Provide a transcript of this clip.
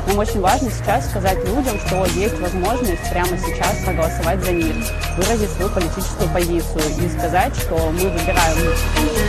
Нам очень важно сейчас сказать людям, что есть возможность прямо сейчас проголосовать за мир, выразить свою политическую позицию и сказать, что мы выбираем